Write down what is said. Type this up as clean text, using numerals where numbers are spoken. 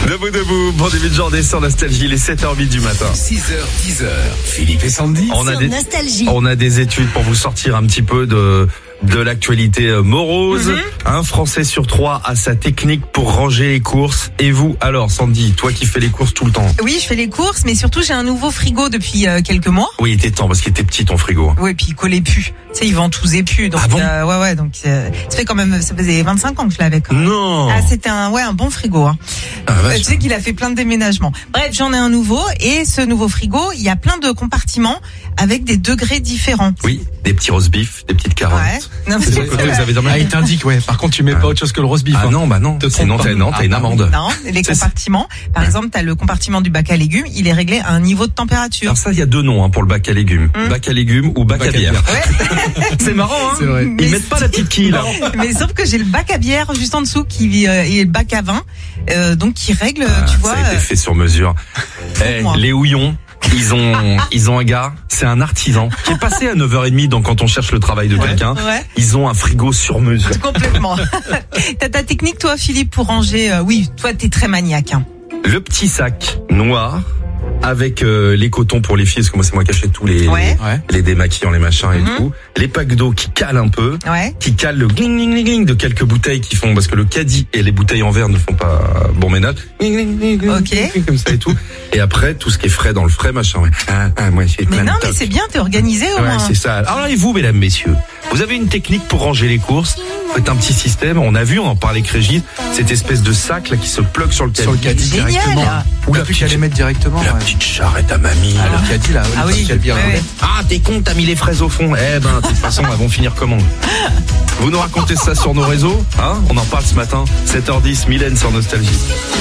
Debout, bon début de journée sur Nostalgie, il est 7h08 du matin. 6h, 10h, Philippe et Sandy. On a des études pour vous sortir un petit peu de l'actualité morose. Un Français sur 3 a sa technique pour ranger les courses. Et vous, alors Sandy, toi qui fais les courses tout le temps? Oui, je fais les courses, mais surtout j'ai un nouveau frigo depuis quelques mois. Oui, il était temps parce qu'il était petit ton frigo. Oui, puis il collait plus. Tu sais, il ventoussait plus. Donc, ah bon ouais, donc ça fait quand même, ça faisait 25 ans que je l'avais quand même. Non. Ah, c'était un bon frigo. Hein. Tu sais qu'il a fait plein de déménagements. Bref, j'en ai un nouveau et ce nouveau frigo, il y a plein de compartiments avec des degrés différents. Oui, des petits roast beef, des petites carottes. Ouais. Non, mais C'est le côté que vous avez dans ma il t'indique, ouais. Par contre, tu mets pas autre chose que le roast beef. Ah non, sinon t'as une amende. Non, les compartiments. Par exemple, t'as le compartiment du bac à légumes, il est réglé à un niveau de température. Alors ça, il y a deux noms pour le bac à légumes. Bac à légumes ou bac à bière. Ouais. C'est marrant, hein. C'est vrai. Ils mettent pas la petite quille, là. Mais sauf que j'ai le bac à bière juste en dessous qui et le bac à vin, donc qui règle, tu vois. Ça a été fait sur mesure. Les houillons. Ils ont un gars, c'est un artisan qui est passé à 9h30 donc quand on cherche le travail de quelqu'un. Ouais. Ils ont un frigo sur mesure. Complètement. T'as ta technique toi Philippe pour ranger, oui, toi t'es très maniaque. Hein. Le petit sac noir avec les cotons pour les filles, parce que moi c'est moi qui achète tous les démaquillants, les machins et tout. Les packs d'eau qui calent un peu, qui calent le gling gling gling gling de quelques bouteilles qui font, parce que le caddie et les bouteilles en verre ne font pas bon ménage. Comme ça et tout. Et après tout ce qui est frais dans le frais machin. Moi j'ai plein de tocs. Mais c'est bien, t'es organisé au moins. C'est ça. Alors et vous mesdames messieurs, vous avez une technique pour ranger les courses? Faites un petit système. On a vu, on en parlait avec Régis, cette espèce de sac là qui se plug sur le caddie. Sur le caddie directement. Ou la plus qu'à les mettre directement. La petite charrette à mamie. Le caddie là. Ah oui. Ah t'es con, t'as mis les fraises au fond. Eh ben de toute façon elles vont finir comment? Vous nous racontez ça sur nos réseaux, hein? On en parle ce matin. 7h10, Mylène sur Nostalgie.